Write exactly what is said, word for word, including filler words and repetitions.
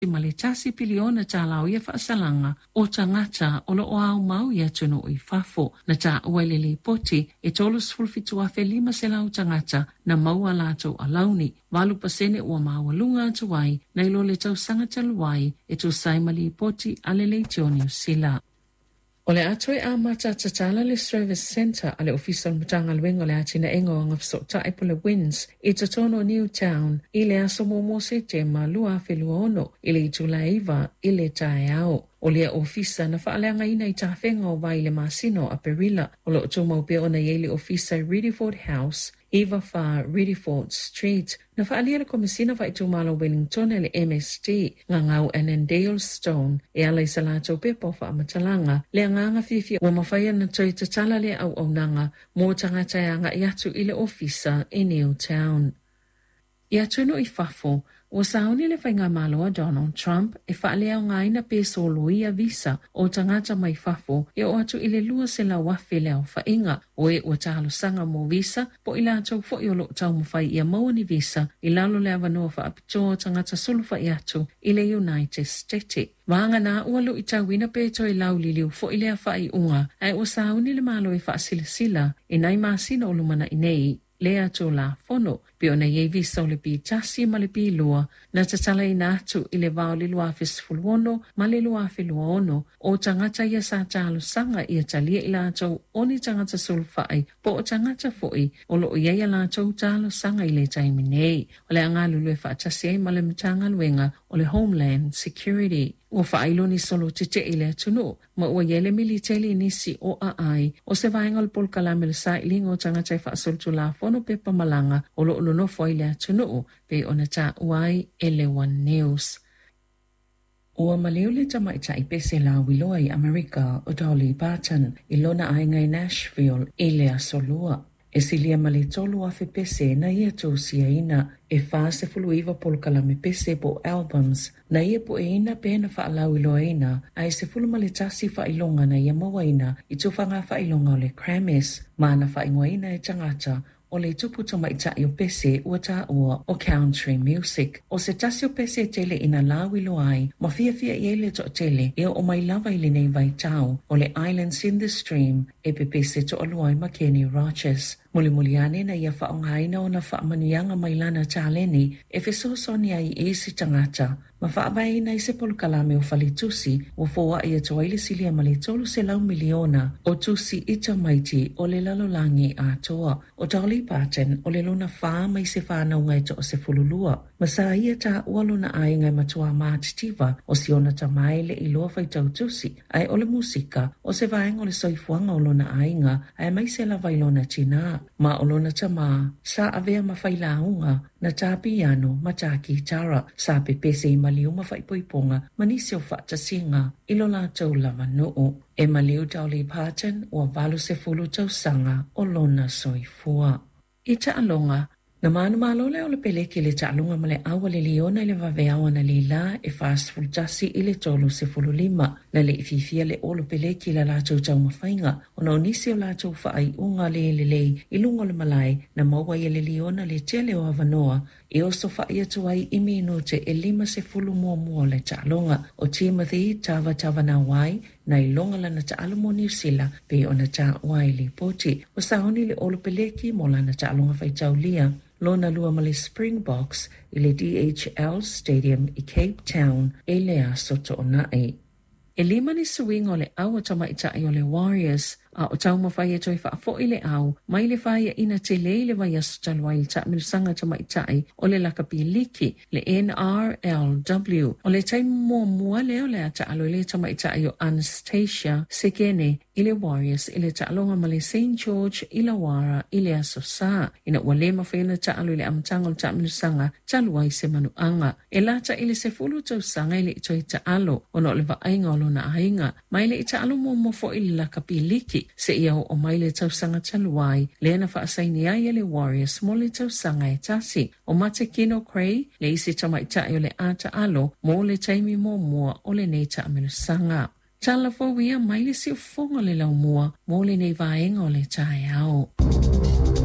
male tasi piliona ta lau ia whaasalanga o tangata o lo o au mau ia tunu i whafo na ta uelele poti e tolus fulfitu a lima se lau tangata na maua lato a launi. Walu pasene ua mawalunga atuai na ilo le tau sanga taluai e tu saimali poti alele tioni usila. O le atoi a mata tatala le Service Centre a le ofisa mutanga luenga le atina engo ang afsota e pole winds i tatono Newtown i le aso momose te malua felua ono i le itula iwa i le tae ao. O le ofisa na whaaleanga ina i tawhenga o vai le masino a Perila o lo tumau pe ona yele ofisa Ridiford House Eva fa Ridiford Street na whaalia le komisina wa itumalo Wellington e le M S T nga ngau Annandale Stone e ala i salato pepo wha amatalanga le anganga fifi wa mawhaia na toi tatala le au au nanga mō tangatayanga i atu i le ofisa i Newtown. I atuno i whafo, o sauni le whainga malo a Donald Trump e whaalea o ngaina peso loia visa o tangata mai whafo e o atu i le lua se la wafe leo whainga o e o tahalo sanga mo visa po i la tau fo i o lo tau mo whai ia maua ni visa i lalo le avanoa wha apitoa tangata sulu whai atu i le United States. Wanga na ua lo i tawina peto i lau liliu fo i lea whai unga ai o sauni le malo i wha sila sila i nai masina o lumana i nei. Lea tō la fono, pe ona ye visa o le pi tasi ma le pi lua, na tatala ina atu i le vao le lua fesfuluono ma le lua feluono, o tangata ia sa talo sanga ia talia i la tau oni tangata sulfai, po o tangata foi, o lo ia ia la tau talo sanga i le taiminei, o le anga lulu e whaatasi ai ma le mtanga luenga o le Homeland Security. O whaailo ni solo te te ile tunu, ma ua yele militeli nisi o a ai, o se vaengal polkala mele sa ilingo tangata i whaasoltu la fono pepa malanga o lo ulono foile tunu, pe ona ta uai ele One News. Ua maleo le tamaita i pese la wiloa i Amerika o Dolly Parton, i lona ai ngai Nashville, i lea solua. E silia male tolu afe pese na ia tō sia ina e wha se fulu iwa polkala me pese po albums na ia po e ina pēna wha alau iloa ina ai se fulu male tasi wha ilonga na ia mawaina i tō whanga wha ilonga o le Grammys ma na wha ingoa ina e tangata o le tupu toma i tai o pese ua ta ua o country music. O se tasi o pese tele ina lawilo ai, ma fia fia i ele to tele e o mai lava ili nei vai tau o le Islands in the Stream e pe pese to aluai ma Kenny Rogers. Muli muli ane na ia whaongaina o na whaamanuianga mai lana tāleni e whesosoni ai e si tangata. Ma whaavai na i se polukalame o whalitusi o fōa i atoa ili silia ma le tolu se lau miliona o tusi ita maiti o le lalolangi a toa. O Dolly Parton o le luna whaa mai se whanau ngai to o se fululua. Ma sa ia ta ualuna ai ngai matua mātitiva o si ona ta maile i loa whaitau tusi ai o le musika o se vaenga o le soifuanga o lona ainga ai mai se la vailona tina. Ma o lona ta maa sa avea mawhailaunga na tā piano ma tā kitara sa pe pese i maliu ma whaipoiponga manisi o whaatasinga ilo la tau lava noo. E maliu Dolly Parton o valu se fulu tau sanga o lona soifua. I ta alonga, na manu malo le o le peleki le ta alonga ma le awa le liona le vaveawa na le la e fast fultasi i le tolu se fulu lima na le ififia le olo peleki la la tau tau mawhainga o na onisi o la tau whaai unga le le le i lunga le malai na maua i le liona le tele o avanoa e o so whaia tuai i minute e lima se fulu mua mua le ta alonga o Timothy Tava Tava na wai na i longa lana ta alomo New Sila pe o na ta wai li poti o saoni le olo peleki mo lana ta alonga whaitau lia lona lua ma le Springboks i le D H L Stadium i Cape Town e lea soto o nae. E lima ni suing o le au o tamaitai o le Warriors a o tau mawhai e toi whaafo i le au mai le whaia ina te lei le vai aso talua i ta milusanga tamaitai o le lakapi liki le N R L W o le tai mua mua leo le ata alo le tamaitai o Anastasia Sekene i le Warriors i le ta alonga ma le Saint George i la wara i le aso sa ina ua le mawhaina ta alo le amtanga o ta milusanga talua i se manuanga e lata i le se fulu tau sanga i le itoi ta alo o no le vaainga o lona ainga mai le ita alo mua mofo i le lakapi liki se ia o mai le tausanga taluai le na whaasaini ai e le Warriors mo le tausanga e tasi o Mate Kino Cray le isi tamaitai o le ata alo mo le taimi mo mua o le nei ta amilusanga. Tala fo wia mai le si ufonga le lau mua mo le nei vaenga o le tae au.